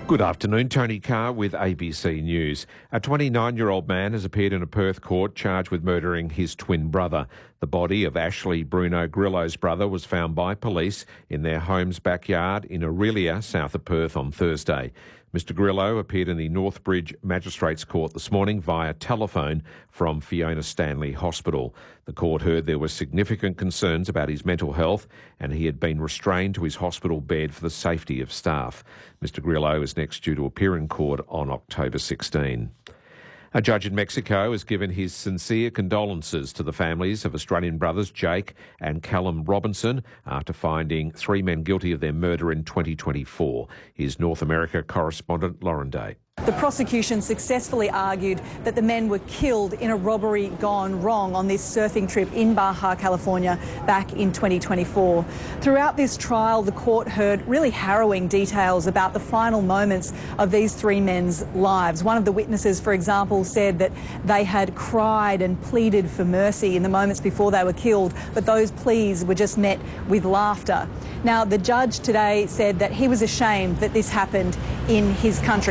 Good afternoon, Tony Carr with ABC News. A 29-year-old man has appeared in a Perth court charged with murdering his twin brother. The body of Ashley Bruno Grillo's brother was found by police in their home's backyard in Aurelia, south of Perth, on Thursday. Mr Grillo appeared in the Northbridge Magistrates Court this morning via telephone from Fiona Stanley Hospital. The court heard there were significant concerns about his mental health and he had been restrained to his hospital bed for the safety of staff. Mr Grillo is next due to appear in court on October 16. A judge in Mexico has given his sincere condolences to the families of Australian brothers Jake and Callum Robinson after finding 3 men guilty of their murder in 2024. Here's North America correspondent Lauren Day. The prosecution successfully argued that the men were killed in a robbery gone wrong on this surfing trip in Baja, California, back in 2024. Throughout this trial, the court heard really harrowing details about the final moments of these 3 men's lives. One of the witnesses, for example, said that they had cried and pleaded for mercy in the moments before they were killed, but those pleas were just met with laughter. Now, the judge today said that he was ashamed that this happened in his country.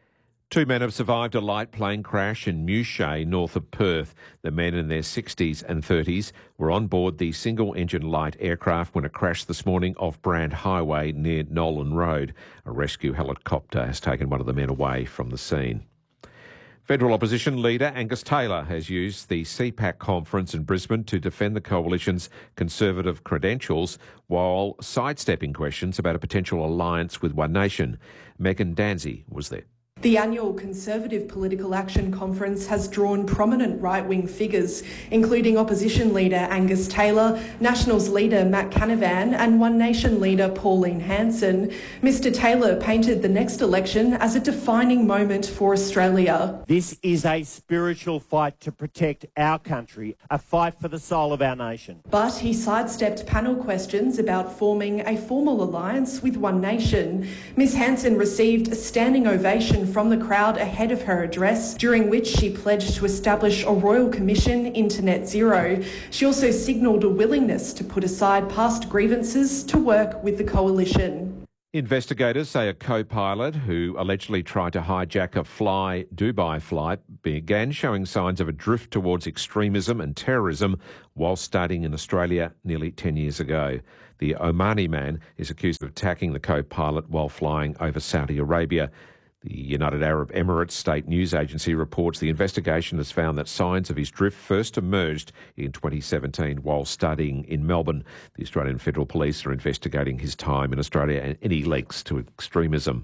2 men have survived a light plane crash in Mewshay, north of Perth. The men in their 60s and 30s were on board the single-engine light aircraft when it crashed this morning off Brand Highway near Nolan Road. A rescue helicopter has taken one of the men away from the scene. Federal opposition leader Angus Taylor has used the CPAC conference in Brisbane to defend the coalition's Conservative credentials while sidestepping questions about a potential alliance with One Nation. Megan Danzy was there. The annual Conservative Political Action Conference has drawn prominent right-wing figures, including opposition leader Angus Taylor, Nationals leader Matt Canavan and One Nation leader Pauline Hanson. Mr Taylor painted the next election as a defining moment for Australia. This is a spiritual fight to protect our country, a fight for the soul of our nation. But he sidestepped panel questions about forming a formal alliance with One Nation. Ms Hanson received a standing ovation from the crowd ahead of her address, during which she pledged to establish a royal commission into net zero. She also signalled a willingness to put aside past grievances to work with the coalition. Investigators say a co-pilot who allegedly tried to hijack a Fly Dubai flight began showing signs of a drift towards extremism and terrorism while studying in Australia nearly 10 years ago. The Omani man is accused of attacking the co-pilot while flying over Saudi Arabia. The United Arab Emirates state news agency reports the investigation has found that signs of his drift first emerged in 2017 while studying in Melbourne. The Australian Federal Police are investigating his time in Australia and any links to extremism.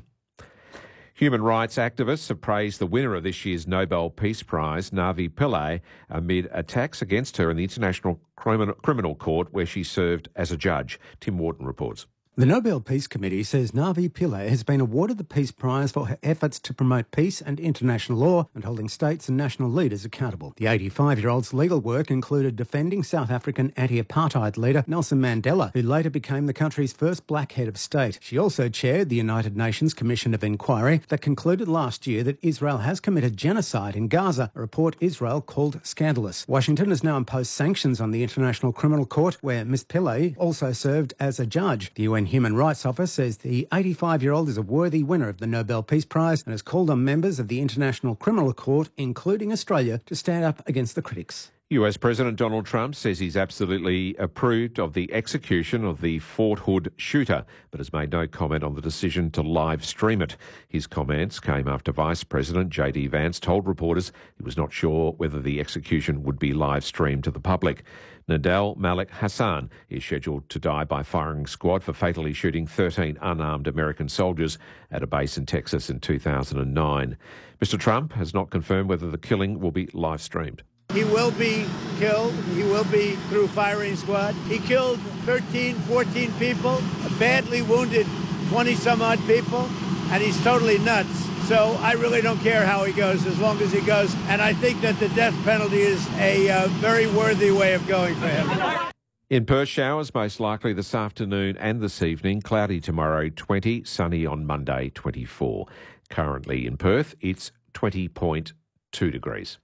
Human rights activists have praised the winner of this year's Nobel Peace Prize, Navi Pillay, amid attacks against her in the International Criminal Court where she served as a judge. Tim Wharton reports. The Nobel Peace Committee says Navi Pillay has been awarded the Peace Prize for her efforts to promote peace and international law and holding states and national leaders accountable. The 85-year-old's legal work included defending South African anti-apartheid leader Nelson Mandela, who later became the country's first black head of state. She also chaired the United Nations Commission of Inquiry that concluded last year that Israel has committed genocide in Gaza, a report Israel called scandalous. Washington has now imposed sanctions on the International Criminal Court, where Ms Pillay also served as a judge. The UN Human Rights Office says the 85-year-old is a worthy winner of the Nobel Peace Prize and has called on members of the International Criminal Court, including Australia, to stand up against the critics. US President Donald Trump says he's absolutely approved of the execution of the Fort Hood shooter, but has made no comment on the decision to live stream it. His comments came after Vice President J.D. Vance told reporters he was not sure whether the execution would be live streamed to the public. Nadal Malik Hassan is scheduled to die by firing squad for fatally shooting 13 unarmed American soldiers at a base in Texas in 2009. Mr. Trump has not confirmed whether the killing will be live streamed. He will be killed. He will be through firing squad. He killed 13, 14 people, badly wounded 20-some-odd people, and he's totally nuts. So I really don't care how he goes, as long as he goes. And I think that the death penalty is a very worthy way of going for him. In Perth, showers most likely this afternoon and this evening. Cloudy tomorrow, 20. Sunny on Monday, 24. Currently in Perth, it's 20.2 degrees.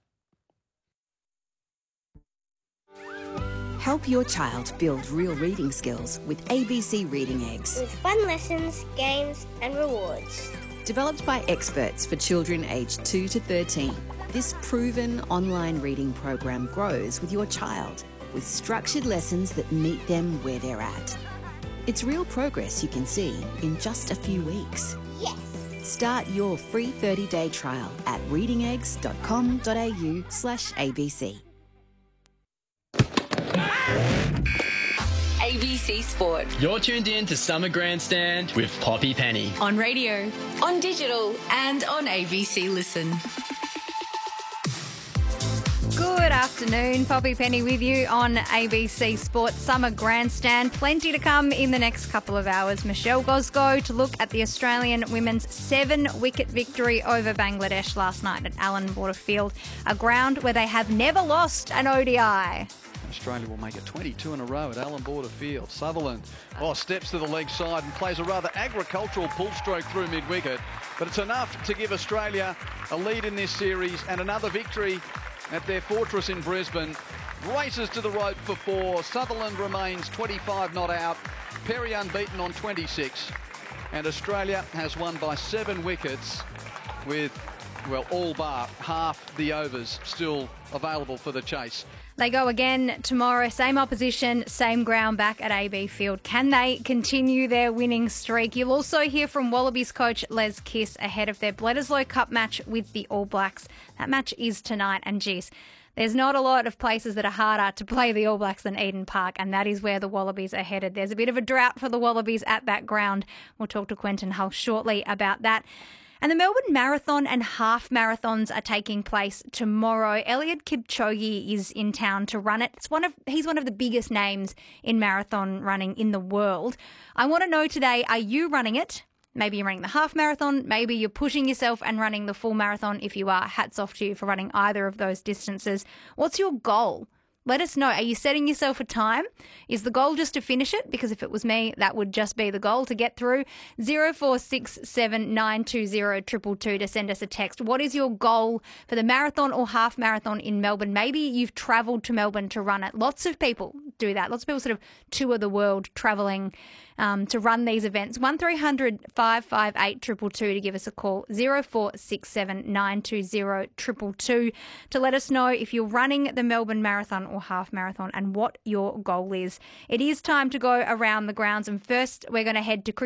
Help your child build real reading skills with ABC Reading Eggs. With fun lessons, games and rewards. Developed by experts for children aged 2 to 13, this proven online reading program grows with your child with structured lessons that meet them where they're at. It's real progress you can see in just a few weeks. Yes! Start your free 30-day trial at readingeggs.com.au/ABC. ABC Sport. You're tuned in to Summer Grandstand with Poppy Penny. On radio, on digital, and on ABC Listen. Good afternoon, Poppy Penny with you on ABC Sports Summer Grandstand. Plenty to come in the next couple of hours. Michelle Gosgo to look at the Australian women's 7-wicket victory over Bangladesh last night at Allan Border Field, a ground where they have never lost an ODI. Australia will make it 22 in a row at Allan Border Field. Sutherland steps to the leg side and plays a rather agricultural pull stroke through mid-wicket, but it's enough to give Australia a lead in this series and another victory at their fortress in Brisbane. Races to the rope for 4. Sutherland remains 25 not out. Perry unbeaten on 26. And Australia has won by 7 wickets with, well, all bar half the overs still available for the chase. They go again tomorrow, same opposition, same ground back at AB Field. Can they continue their winning streak? You'll also hear from Wallabies coach Les Kiss ahead of their Bledisloe Cup match with the All Blacks. That match is tonight, and geez, there's not a lot of places that are harder to play the All Blacks than Eden Park, and that is where the Wallabies are headed. There's a bit of a drought for the Wallabies at that ground. We'll talk to Quentin Hull shortly about that. And the Melbourne Marathon and half marathons are taking place tomorrow. Eliud Kipchoge is in town to run it. He's one of the biggest names in marathon running in the world. I want to know today, are you running it? Maybe you're running the half marathon. Maybe you're pushing yourself and running the full marathon. If you are, hats off to you for running either of those distances. What's your goal? Let us know. Are you setting yourself a time? Is the goal just to finish it? Because if it was me, that would just be the goal, to get through. 0467 920 222 to send us a text. What is your goal for the marathon or half marathon in Melbourne? Maybe you've travelled to Melbourne to run it. Lots of people do that. Lots of people sort of tour the world travelling to run these events. 1300 558 222 to give us a call. 0467 920 222 to let us know if you're running the Melbourne Marathon or half marathon and what your goal is. It is time to go around the grounds, and first we're going to head to cricket.